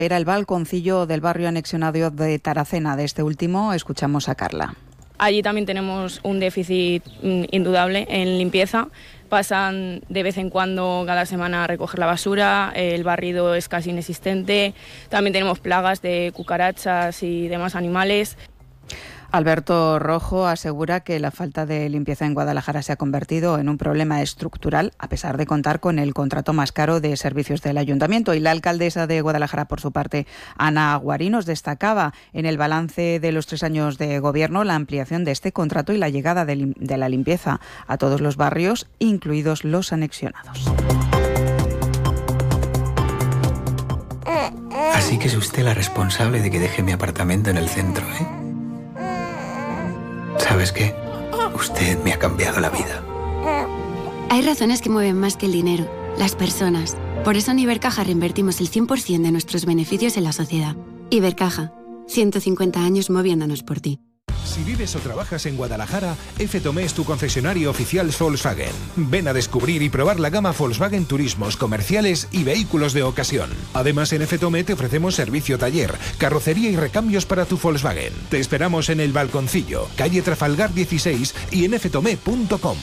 Era el balconcillo del barrio anexionado de Taracena. De este último escuchamos a Carla. Allí también tenemos un déficit indudable en limpieza. Pasan de vez en cuando cada semana a recoger la basura, el barrido es casi inexistente. También tenemos plagas de cucarachas y demás animales. Alberto Rojo asegura que la falta de limpieza en Guadalajara se ha convertido en un problema estructural, a pesar de contar con el contrato más caro de servicios del ayuntamiento. Y la alcaldesa de Guadalajara, por su parte, Ana Guarinos, destacaba en el balance de los 3 años de gobierno la ampliación de este contrato y la llegada de la limpieza a todos los barrios, incluidos los anexionados. Así que es usted la responsable de que deje mi apartamento en el centro, ¿eh? ¿Sabes qué? Usted me ha cambiado la vida. Hay razones que mueven más que el dinero, las personas. Por eso en Ibercaja reinvertimos el 100% de nuestros beneficios en la sociedad. Ibercaja, 150 años moviéndonos por ti. Si vives o trabajas en Guadalajara, F-Tomé es tu concesionario oficial Volkswagen. Ven a descubrir y probar la gama Volkswagen Turismos, comerciales y vehículos de ocasión. Además, en F-Tomé te ofrecemos servicio taller, carrocería y recambios para tu Volkswagen. Te esperamos en El Balconcillo, calle Trafalgar 16 y en ftome.com.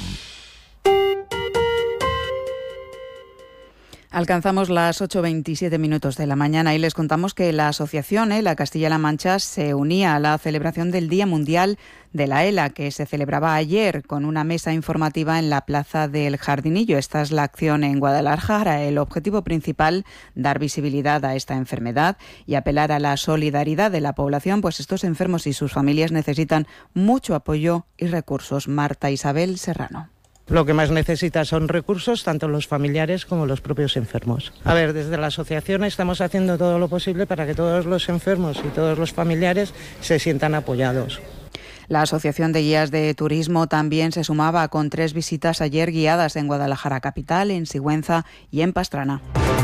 Alcanzamos las 8:27 de la mañana y les contamos que la asociación la Castilla-La Mancha se unía a la celebración del Día Mundial de la ELA, que se celebraba ayer con una mesa informativa en la Plaza del Jardinillo. Esta es la acción en Guadalajara. El objetivo principal, dar visibilidad a esta enfermedad y apelar a la solidaridad de la población, pues estos enfermos y sus familias necesitan mucho apoyo y recursos. Marta Isabel Serrano. Lo que más necesita son recursos, tanto los familiares como los propios enfermos. A ver, desde la asociación estamos haciendo todo lo posible para que todos los enfermos y todos los familiares se sientan apoyados. La Asociación de Guías de Turismo también se sumaba con 3 visitas ayer guiadas en Guadalajara capital, en Sigüenza y en Pastrana.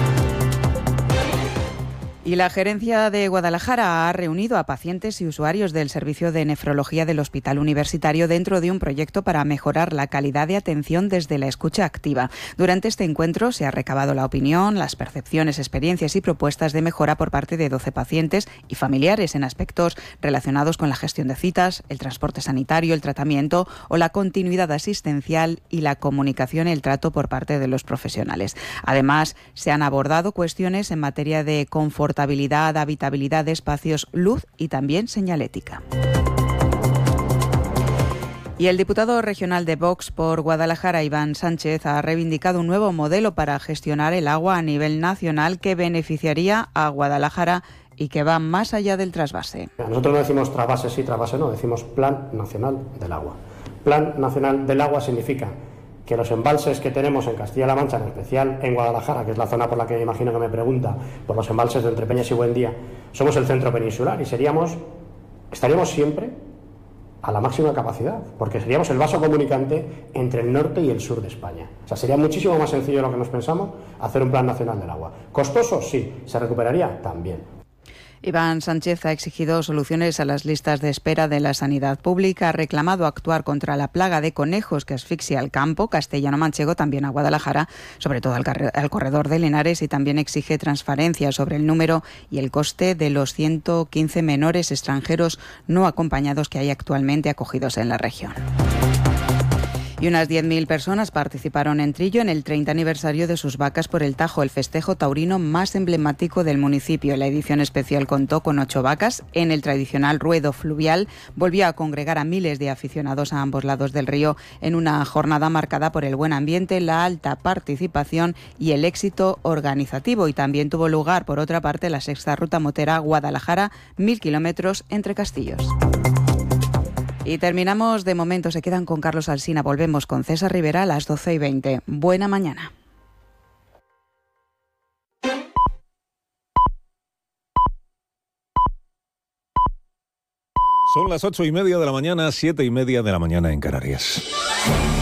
Y la Gerencia de Guadalajara ha reunido a pacientes y usuarios del servicio de nefrología del Hospital Universitario dentro de un proyecto para mejorar la calidad de atención desde la escucha activa. Durante este encuentro se ha recabado la opinión, las percepciones, experiencias y propuestas de mejora por parte de 12 pacientes y familiares en aspectos relacionados con la gestión de citas, el transporte sanitario, el tratamiento o la continuidad asistencial y la comunicación y el trato por parte de los profesionales. Además, se han abordado cuestiones en materia de confortabilidad, habitabilidad de espacios, luz y también señalética. Y el diputado regional de Vox por Guadalajara, Iván Sánchez, ha reivindicado un nuevo modelo para gestionar el agua a nivel nacional que beneficiaría a Guadalajara y que va más allá del trasvase. Nosotros no decimos trasvase sí, trasvase no, decimos Plan Nacional del Agua. Plan Nacional del Agua significa que los embalses que tenemos en Castilla-La Mancha, en especial en Guadalajara, que es la zona por la que imagino que me pregunta, por los embalses de Entrepeñas y Buendía, somos el centro peninsular y estaríamos siempre a la máxima capacidad, porque seríamos el vaso comunicante entre el norte y el sur de España. O sea, sería muchísimo más sencillo de lo que nos pensamos hacer un Plan Nacional del Agua. ¿Costoso? Sí. ¿Se recuperaría? También. Iván Sánchez ha exigido soluciones a las listas de espera de la sanidad pública, ha reclamado actuar contra la plaga de conejos que asfixia al campo castellano-manchego, también a Guadalajara, sobre todo al corredor de Linares, y también exige transparencia sobre el número y el coste de los 115 menores extranjeros no acompañados que hay actualmente acogidos en la región. Y unas 10.000 personas participaron en Trillo en el 30 aniversario de sus vacas por el Tajo, el festejo taurino más emblemático del municipio. La edición especial contó con 8 vacas. En el tradicional ruedo fluvial volvió a congregar a miles de aficionados a ambos lados del río en una jornada marcada por el buen ambiente, la alta participación y el éxito organizativo. Y también tuvo lugar, por otra parte, la sexta ruta motera Guadalajara, 1.000 kilómetros entre castillos. Y terminamos de momento, se quedan con Carlos Alsina. Volvemos con César Rivera a las 12:20. Buena mañana. Son las 8:30 de la mañana, 7:30 de la mañana en Canarias.